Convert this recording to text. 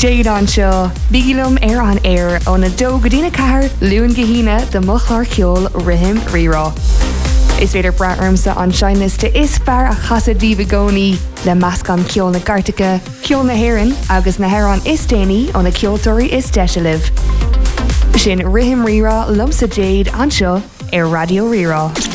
Jade an seo, bígilum an air ó na dó go dtína cahar luúin gahína de mochlar ceol rihim rirá. Is féidir braarmsa an seinliste is fear a chasad bhí begóní le measc an ceol na Gartacha, ceol na Héireann agus na Héireann is déanaí ó na ceoltóirí is deisialah. Sin rihim rirá lumsa Jade an seo ar Radio Rirá.